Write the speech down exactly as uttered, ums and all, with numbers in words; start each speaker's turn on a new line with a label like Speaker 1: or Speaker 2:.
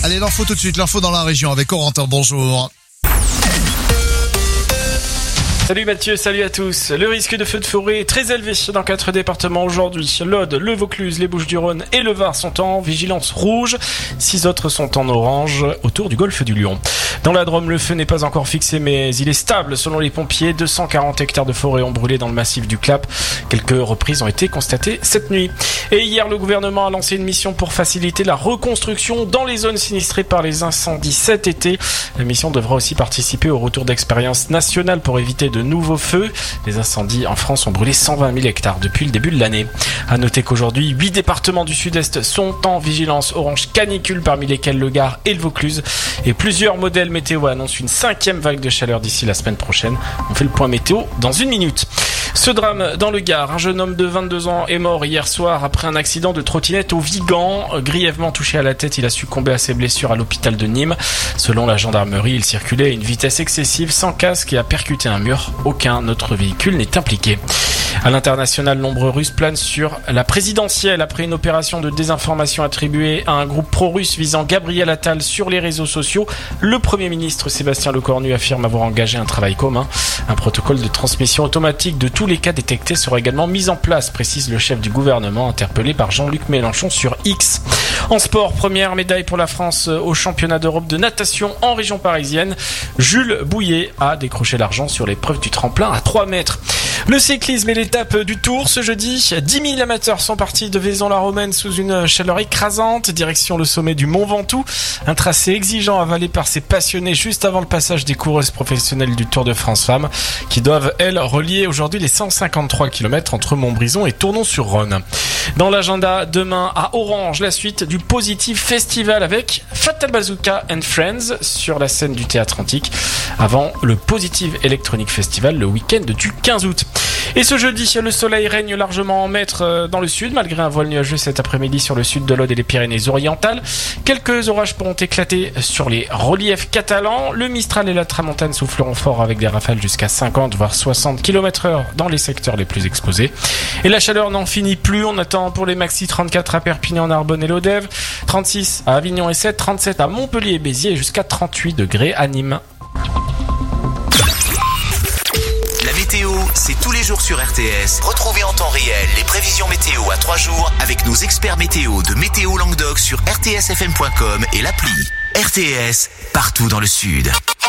Speaker 1: Allez, l'info tout de suite, l'info dans la région avec Corentin, bonjour.
Speaker 2: Salut Mathieu, salut à tous. Le risque de feu de forêt est très élevé dans quatre départements aujourd'hui. L'Aude, le Vaucluse, les Bouches-du-Rhône et le Var sont en vigilance rouge. Six autres sont en orange autour du golfe du Lion. Dans la Drôme, le feu n'est pas encore fixé, mais il est stable selon les pompiers. deux cent quarante hectares de forêt ont brûlé dans le massif du Clap. Quelques reprises ont été constatées cette nuit. Et hier, le gouvernement a lancé une mission pour faciliter la reconstruction dans les zones sinistrées par les incendies cet été. La mission devra aussi participer au retour d'expérience nationale pour éviter de nouveaux feux. Les incendies en France ont brûlé cent vingt mille hectares depuis le début de l'année. À noter qu'aujourd'hui, huit départements du sud-est sont en vigilance orange canicule, parmi lesquels le Gard et le Vaucluse. Et plusieurs modèles météo annoncent une cinquième vague de chaleur d'ici la semaine prochaine. On fait le point météo dans une minute. Ce drame dans le Gard, un jeune homme de vingt-deux ans est mort hier soir après un accident de trottinette au Vigan. Grièvement touché à la tête, il a succombé à ses blessures à l'hôpital de Nîmes. Selon la gendarmerie, il circulait à une vitesse excessive sans casque et a percuté un mur. Aucun autre véhicule n'est impliqué. À l'international, l'ombre russe plane sur la présidentielle après une opération de désinformation attribuée à un groupe pro-russe visant Gabriel Attal sur les réseaux sociaux. Le Premier ministre Sébastien Lecornu affirme avoir engagé un travail commun. Un protocole de transmission automatique de tous les cas détectés sera également mis en place, précise le chef du gouvernement, interpellé par Jean-Luc Mélenchon sur X. En sport, première médaille pour la France au championnat d'Europe de natation en région parisienne. Jules Bouillet a décroché l'argent sur l'épreuve du tremplin à trois mètres. Le cyclisme et l'étape du Tour ce jeudi. dix mille amateurs sont partis de Vaison-la-Romaine sous une chaleur écrasante, direction le sommet du Mont Ventoux. Un tracé exigeant avalé par ces passionnés juste avant le passage des coureuses professionnelles du Tour de France Femmes, qui doivent, elles, relier aujourd'hui les cent cinquante-trois kilomètres entre Montbrison et Tournon-sur-Rhône. Dans l'agenda, demain à Orange, la suite du Positive Festival avec Fatal Bazooka and Friends sur la scène du Théâtre Antique, avant le Positive Electronic Festival le week-end du quinze août. Et ce jeudi, le soleil règne largement en maître dans le sud, malgré un voile nuageux cet après-midi sur le sud de l'Aude et les Pyrénées-Orientales. Quelques orages pourront éclater sur les reliefs catalans. Le Mistral et la Tramontane souffleront fort avec des rafales jusqu'à cinquante voire soixante kilomètres heure dans les secteurs les plus exposés. Et la chaleur n'en finit plus. On attend pour les maxi trente-quatre à Perpignan, Narbonne et Lodève, trente-six à Avignon et Sète, trente-sept à Montpellier et Béziers et jusqu'à trente-huit degrés à Nîmes.
Speaker 3: Météo, c'est tous les jours sur R T S. Retrouvez en temps réel les prévisions météo à trois jours avec nos experts météo de Météo Languedoc sur r t s f m point com et l'appli. R T S, partout dans le sud.